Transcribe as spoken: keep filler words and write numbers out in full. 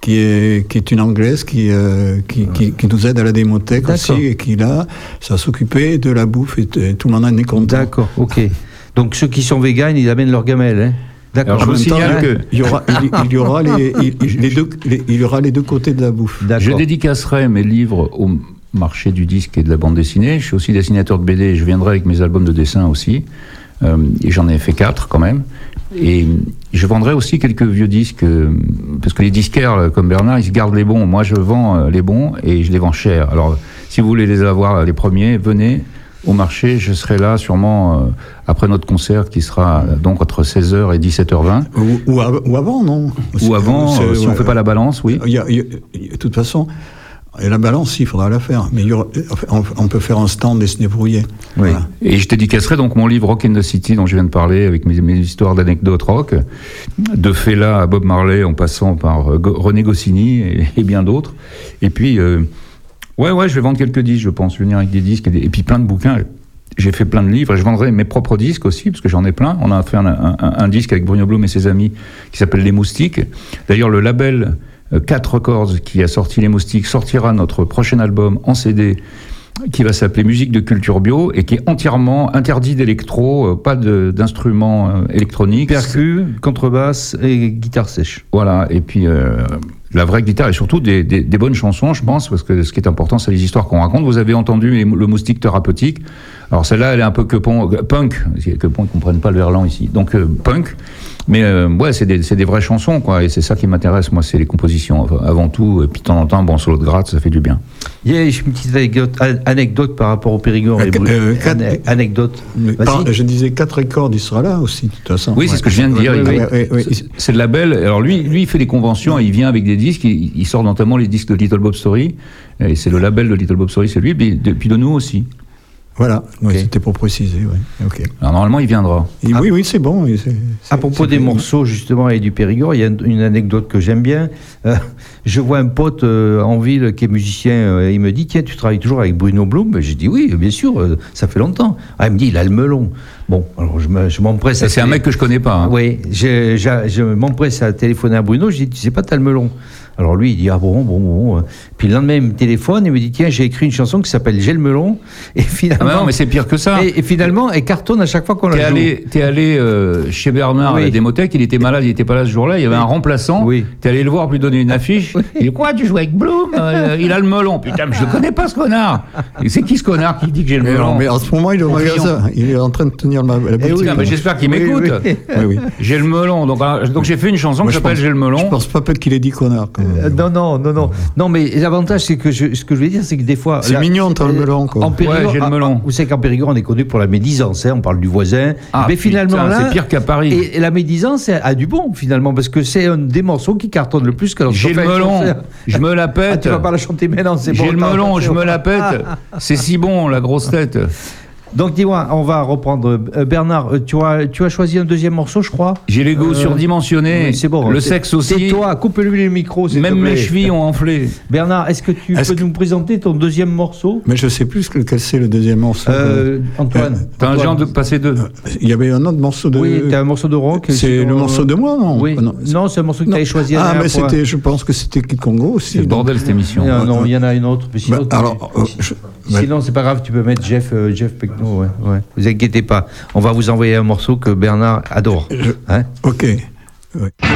qui est, qui est une Anglaise qui, euh, qui, qui, qui nous aide à la démothèque aussi, et qui là, ça s'occupait de la bouffe, et, et tout le monde en est content. D'accord, ok. Donc ceux qui sont véganes, ils amènent leur gamelle, hein. D'accord. Alors, je vous signale que il y aura, il, il y aura les, il, les deux, les, il y aura les deux côtés de la bouffe. Je dédicacerai mes livres au marché du disque et de la bande dessinée. Je suis aussi dessinateur de B D. Je viendrai avec mes albums de dessin aussi. Euh, et j'en ai fait quatre quand même. Et je vendrai aussi quelques vieux disques, euh, parce que les disquaires comme Bernard, ils se gardent les bons. Moi, je vends euh, les bons et je les vends cher. Alors, si vous voulez les avoir les premiers, venez au marché, je serai là sûrement euh, après notre concert qui sera euh, donc entre seize heures et dix-sept heures vingt. Ou, ou, av- ou avant, non Ou avant, euh, si ouais, on ne fait pas la balance, oui. Il y a, il y a, de toute façon, et la balance, il faudra la faire. Mais il y aura, on, on peut faire un stand et se débrouiller. Oui. Voilà. Et je dédicacerai donc mon livre Rock in the City, dont je viens de parler, avec mes, mes histoires d'anecdotes rock, de Fela à Bob Marley, en passant par euh, René Goscinny et, et bien d'autres. Et puis... Euh, Ouais, ouais, je vais vendre quelques disques, je pense. Je vais venir avec des disques et, des... et puis plein de bouquins. J'ai fait plein de livres et je vendrai mes propres disques aussi, parce que j'en ai plein. On a fait un, un, un disque avec Bruno Blum et ses amis qui s'appelle Les Moustiques. D'ailleurs, le label euh, quatre Records qui a sorti Les Moustiques sortira notre prochain album en C D qui va s'appeler Musique de Culture Bio et qui est entièrement interdit d'électro, euh, pas de, d'instruments euh, électroniques. Percus, contrebasse et guitare sèche. Voilà, et puis... Euh, la vraie guitare et surtout des, des, des bonnes chansons, je pense, parce que ce qui est important, c'est les histoires qu'on raconte. Vous avez entendu les, le moustique thérapeutique. Alors celle-là, elle est un peu que pon, punk. Que pon, ils ne comprennent pas le verlan ici. Donc euh, punk. Mais euh, ouais, c'est des, c'est des vraies chansons, quoi. Et c'est ça qui m'intéresse, moi, c'est les compositions avant tout. Et puis de temps en temps, bon, solo de gratte, ça fait du bien. Il y a une petite anecdote, anecdote par rapport au Périgord. Euh, euh, quatre, An- anecdote. Par, je disais quatre Records, il sera là aussi, de toute façon. Oui, c'est ouais. ce que je viens de dire. Ouais, il, ouais, ouais, ouais. C'est, c'est le label. Alors lui, lui, il fait des conventions, et il vient avec des disques. Il, il sort notamment les disques de Little Bob Story. Et c'est le label de Little Bob Story, c'est lui. Et puis de, puis de nous aussi. Voilà, okay. Ouais, c'était pour préciser. Ouais. Okay. Alors normalement, il viendra. Et oui, oui, c'est bon. C'est, c'est, à propos des bien. morceaux, justement, et du Périgord, il y a une anecdote que j'aime bien. Euh, je vois un pote euh, en ville qui est musicien, euh, il me dit, tiens, tu travailles toujours avec Bruno Blum? Ben, j'ai dit, oui, bien sûr, euh, ça fait longtemps. Ah, il me dit, il a le melon. Bon, alors je, me, je m'empresse à... C'est télé... un mec que je connais pas. Hein. Oui, je, je, je m'empresse à téléphoner à Bruno, je dis, tu sais pas, t'as le melon. Alors lui, il dit, ah bon, bon, bon. Puis le lendemain, il me téléphone, il me dit, tiens, j'ai écrit une chanson qui s'appelle J'ai le melon. Et finalement. Ah non, mais c'est pire que ça. Et, et finalement, elle cartonne à chaque fois qu'on t'es la joue. Allé, t'es allé euh, chez Bernard oui. à la démothèque, il était malade, il était pas là ce jour-là, il y avait oui. un remplaçant. Oui. T'es allé le voir, lui donner une affiche. Oui. Il dit, quoi, tu joues avec Blum euh, Il a le melon. Putain, mais je le connais pas, ce connard. Et c'est qui ce connard qui dit que j'ai le melon? Mais en ce moment, il est au magasin. Il est en train de tenir la, la boutique. Oui, mais j'espère qu'il m'écoute. Oui, oui. oui, oui. J'ai le melon. Donc, alors, donc j'ai fait une chanson qui s'appelle J'ai le melon. Je pense pas peut-être qu'il ait dit connard. Euh, non, non. Non, non, non, mais l'avantage, c'est que je, ce que je veux dire, c'est que des fois. C'est là, mignon, t'as le melon, quoi. En Périgord, ouais, j'ai le melon. Vous savez qu'en Périgord, on est connu pour la médisance, hein, on parle du voisin. Ah, mais finalement, putain, là. C'est pire qu'à Paris. Et, et la médisance a du bon, finalement, parce que c'est un des morceaux qui cartonne le plus que J'ai le melon, je me la pète. Ah, tu vas pas la chanter maintenant, c'est bon. J'ai le melon, je me la pète. C'est si bon, la grosse tête. Donc dis-moi, on va reprendre. Euh, Bernard, tu as, tu as choisi un deuxième morceau, je crois. J'ai l'ego euh, surdimensionné. Oui, c'est bon. Le c'est, sexe aussi. C'est toi, coupe-lui le micro. Même mes chevilles ont enflé. Bernard, est-ce que tu est-ce peux que... nous présenter ton deuxième morceau? Mais je sais plus quel c'est le deuxième morceau. Euh, Antoine. Euh, T'as un genre de passer deux. Il y avait un autre morceau de. Oui, t'as un morceau de rock. C'est sinon, le morceau de moi, non? Oui. Non, non c'est un morceau que tu avais choisi. Ah, mais c'était, fois. Je pense que c'était Kid Congo aussi. C'est le bordel cette émission. Non, non, il y en a une autre. Bah, alors, je... sinon, c'est pas grave, tu peux mettre Jeff, euh, Jeff Pecno, ouais, ouais. Vous inquiétez pas, on va vous envoyer un morceau que Bernard adore. Je... Hein ok. Ouais.